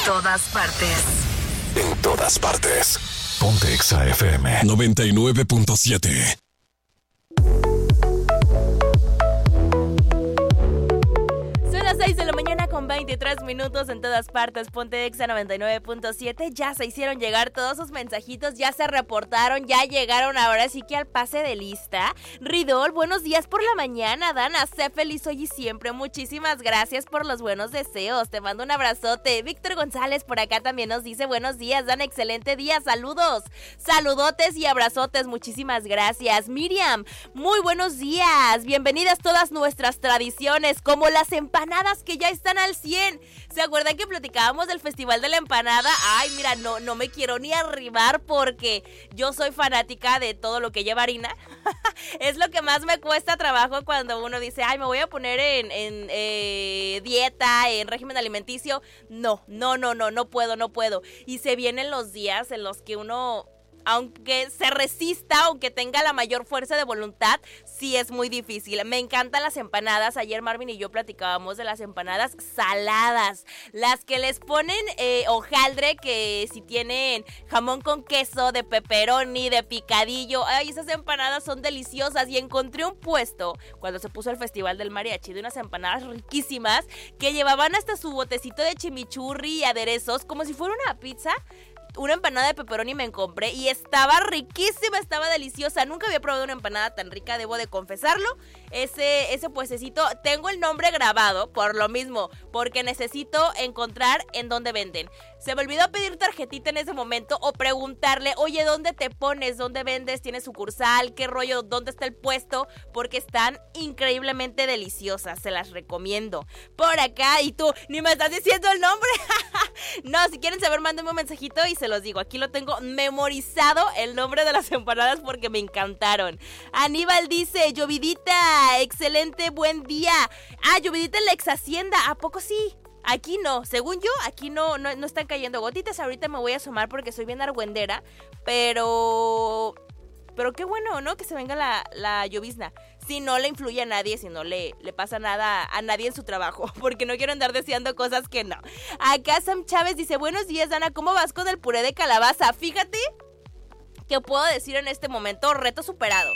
Todas partes. En todas partes. Ponte Exa FM 99.7. Son las 6 de la mañana con 23 minutos en todas partes. Ponte Exa 99.7. Ya se hicieron llegar todos sus mensajitos, ya se reportaron, ya llegaron ahora sí que al pase de lista. Ridol, buenos días por la mañana. Dana, sé feliz hoy y siempre. Muchísimas gracias por los buenos deseos. Te mando un abrazote. Víctor González por acá también nos dice buenos días, Dana, excelente día. Saludos. Saludotes y abrazotes. Muchísimas gracias. Miriam, muy buenos días. Bienvenidas todas nuestras tradiciones, como las empanadas que ya están al 100. ¿Se acuerdan que platicábamos del Festival de la Empanada? Ay, mira, no me quiero ni arribar porque yo soy fanática de todo lo que lleva harina. Es lo que más me cuesta trabajo cuando uno dice, ay, me voy a poner en dieta, en régimen alimenticio. No puedo. Y se vienen los días en los que uno, aunque se resista, aunque tenga la mayor fuerza de voluntad, sí es muy difícil. Me encantan las empanadas. Ayer Marvin y yo platicábamos de las empanadas saladas, las que les ponen hojaldre, que si tienen jamón con queso, de pepperoni, de picadillo. Ay, esas empanadas son deliciosas. Y encontré un puesto cuando se puso el Festival del Mariachi de unas empanadas riquísimas que llevaban hasta su botecito de chimichurri y aderezos, como si fuera una pizza. Una empanada de pepperoni me compré y estaba riquísima, estaba deliciosa. Nunca había probado una empanada tan rica, debo de confesarlo. Ese puestecito, tengo el nombre grabado por lo mismo, porque necesito encontrar en dónde venden. Se me olvidó pedir tarjetita en ese momento o preguntarle, oye, ¿dónde te pones? ¿Dónde vendes? ¿Tienes sucursal? ¿Qué rollo? ¿Dónde está el puesto? Porque están increíblemente deliciosas, se las recomiendo. Por acá, y tú, ni me estás diciendo el nombre. No, si quieren saber, mándenme un mensajito y se los digo. Aquí lo tengo memorizado, el nombre de las empanadas, porque me encantaron. Aníbal dice, llovidita, excelente, buen día. Ah, llovidita en la ex hacienda, ¿a poco sí? Aquí no, según yo, aquí no están cayendo gotitas. Ahorita me voy a asomar porque soy bien argüendera, pero qué bueno, ¿no? Que se venga la llovizna. Si no le influye a nadie, si no le pasa nada a nadie en su trabajo, porque no quiero andar deseando cosas que no. Acá Sam Chávez dice, buenos días, Dana, ¿cómo vas con el puré de calabaza? Fíjate que puedo decir en este momento, reto superado,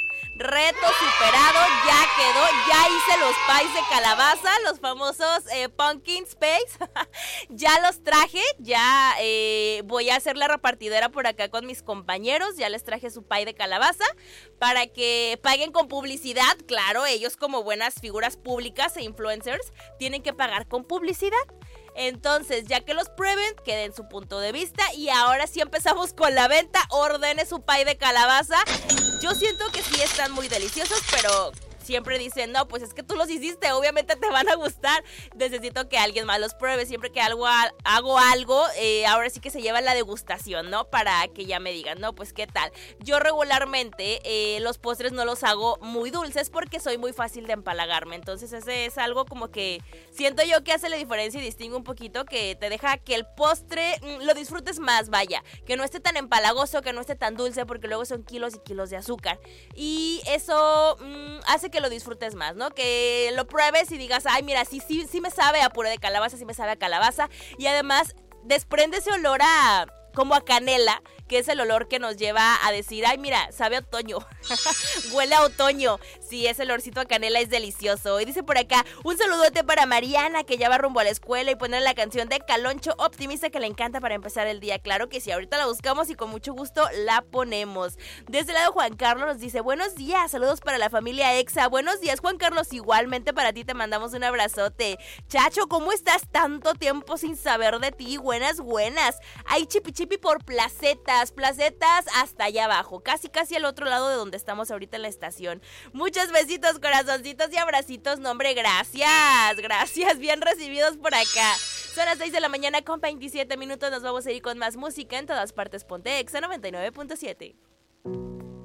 ya quedó, ya hice los pies de calabaza, los famosos pumpkin spice, ya los traje, ya voy a hacer la repartidera por acá con mis compañeros, ya les traje su pie de calabaza para que paguen con publicidad. Claro, ellos como buenas figuras públicas e influencers tienen que pagar con publicidad. Entonces, ya que los prueben, queden su punto de vista. Y ahora sí empezamos con la venta. Ordene su pie de calabaza. Yo siento que sí están muy deliciosos, pero siempre dicen, no, pues es que tú los hiciste, obviamente te van a gustar. Necesito que alguien más los pruebe. Siempre que hago algo, ahora sí que se lleva la degustación, ¿no? Para que ya me digan, no, pues qué tal. Yo regularmente los postres no los hago muy dulces porque soy muy fácil de empalagarme. Entonces ese es algo como que siento yo que hace la diferencia y distingue un poquito, que te deja que el postre lo disfrutes más, vaya. Que no esté tan empalagoso, que no esté tan dulce, porque luego son kilos y kilos de azúcar. Y eso hace que lo disfrutes más, ¿no? Que lo pruebes y digas, ay, mira, sí me sabe a puré de calabaza, sí me sabe a calabaza. Y además desprende ese olor como a canela, que es el olor que nos lleva a decir, ay, mira, sabe a otoño. Huele a otoño. Sí, ese olorcito a canela es delicioso. Y dice por acá, un saludote para Mariana, que ya va rumbo a la escuela, y poner la canción de Caloncho Optimista, que le encanta para empezar el día. Claro que sí, ahorita la buscamos y con mucho gusto la ponemos. Desde el lado Juan Carlos nos dice, buenos días, saludos para la familia Exa. Buenos días, Juan Carlos, igualmente para ti te mandamos un abrazote. Chacho, ¿cómo estás? Tanto tiempo sin saber de ti. Buenas. Hay chipi por placetas hasta allá abajo, casi al otro lado de donde estamos ahorita en la estación. Muchos besitos, corazoncitos y abracitos. No, hombre, gracias, bien recibidos por acá. Son las 6 de la mañana con 27 minutos. Nos vamos a ir con más música en todas partes. Ponte Exa 99.7.